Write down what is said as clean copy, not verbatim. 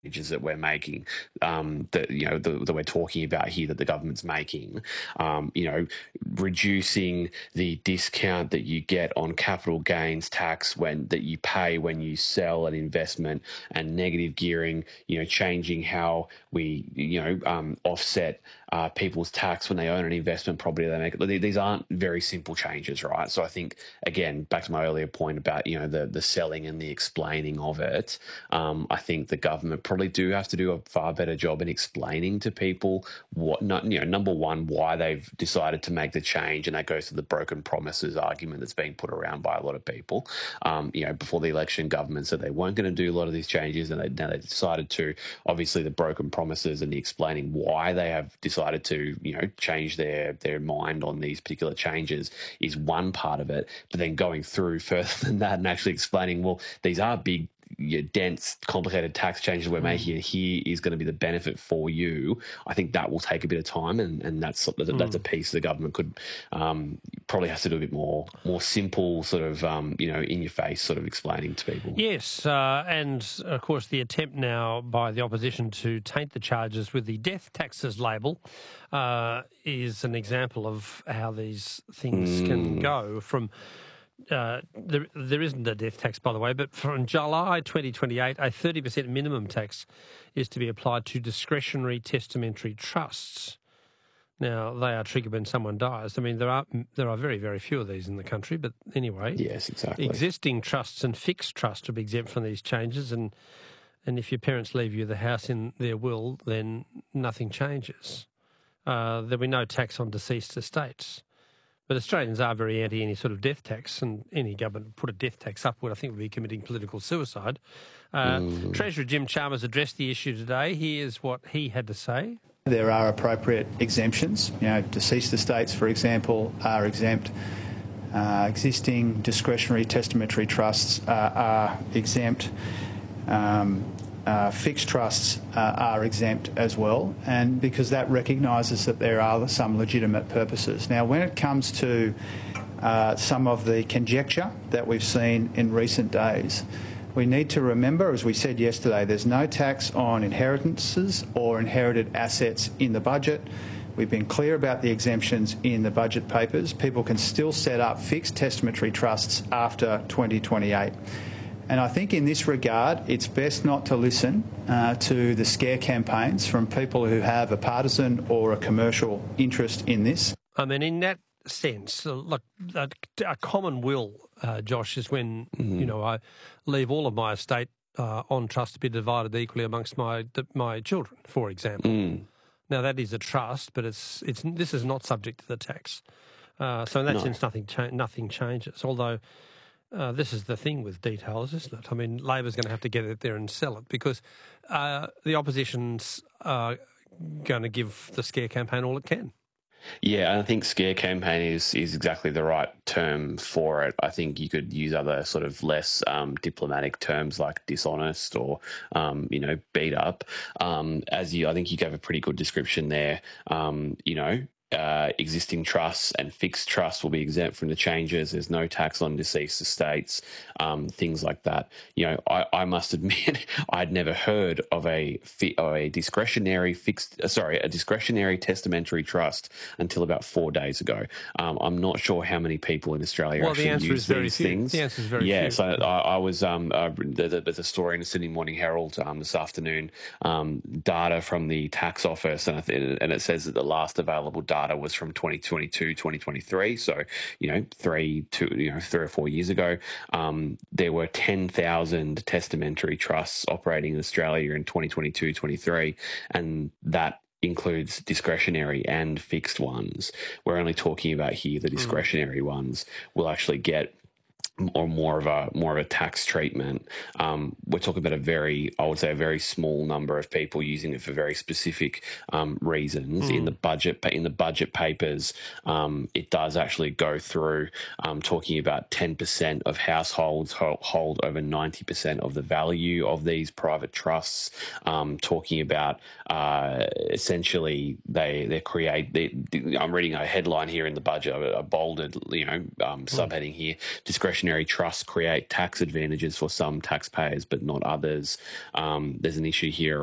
changes that we're making, that we're talking about here, that the government's making, reducing the discount that you get on capital gains tax that you pay when you sell an investment, and negative gearing, changing how we, offset people's tax when they own an investment property they make. These aren't very simple changes, right? So I think, again, back to my earlier point about, the selling and the explaining of it, I think the government probably do have to do a far better job in explaining to people number one, why they've decided to make the change, and that goes to the broken promises argument that's being put around by a lot of people. Before the election, government said they weren't going to do a lot of these changes, and now they decided to. Obviously, the broken promises and the explaining why they have decided to, change their mind on these particular changes is one part of it. But then going through further than that and actually explaining, well, these are big, dense, complicated tax changes we're making, and here is going to be the benefit for you. I think that will take a bit of time, and that's a piece the government could probably has to do a bit more simple, sort of in your face sort of explaining to people. Yes, and of course the attempt now by the opposition to taint the charges with the death taxes label is an example of how these things can go from. There isn't a death tax, by the way, but from July 2028, a 30% minimum tax is to be applied to discretionary testamentary trusts. Now, they are triggered when someone dies. I mean, there are very, very few of these in the country, but anyway. Yes, exactly. Existing trusts and fixed trusts will be exempt from these changes, and if your parents leave you the house in their will, then nothing changes. There'll be no tax on deceased estates. But Australians are very anti any sort of death tax, and any government put a death tax upward, I think, would be committing political suicide. Treasurer Jim Chalmers addressed the issue today. Here's what he had to say. There are appropriate exemptions. Deceased estates, for example, are exempt. Existing discretionary testamentary trusts are exempt. Fixed trusts are exempt as well, and because that recognises that there are some legitimate purposes. Now, when it comes to some of the conjecture that we've seen in recent days, we need to remember, as we said yesterday, there's no tax on inheritances or inherited assets in the budget. We've been clear about the exemptions in the budget papers. People can still set up fixed testamentary trusts after 2028. And I think in this regard, it's best not to listen to the scare campaigns from people who have a partisan or a commercial interest in this. I mean, in that sense, look, a common will, Josh, is when, I leave all of my estate on trust to be divided equally amongst my children, for example. Now, that is a trust, but this is not subject to the tax. So in that sense, nothing changes, although... this is the thing with details, isn't it? I mean, Labor's going to have to get it there and sell it because the opposition's going to give the scare campaign all it can. Yeah, I think scare campaign is exactly the right term for it. I think you could use other sort of less diplomatic terms like dishonest or, beat up. I think you gave a pretty good description there. Existing trusts and fixed trusts will be exempt from the changes. There's no tax on deceased estates, things like that. I must admit, I'd never heard of a discretionary testamentary trust until about 4 days ago. I'm not sure how many people in Australia actually use these things. The answer is very few. Yeah, so I was there's a story in the Sydney Morning Herald this afternoon, data from the tax office, and it says that the last available data was from 2022, 2023. So, 3 or 4 years ago, there were 10,000 testamentary trusts operating in Australia in 2022, 23, and that includes discretionary and fixed ones. We're only talking about here the discretionary ones will actually get or more of a tax treatment. We're talking about a very small number of people using it for very specific reasons. In the budget papers, it does actually go through talking about 10% of households hold over 90% of the value of these private trusts. Talking about essentially I'm reading a headline here in the budget, a bolded subheading here: discretionary discretionary trusts create tax advantages for some taxpayers but not others. There's an issue here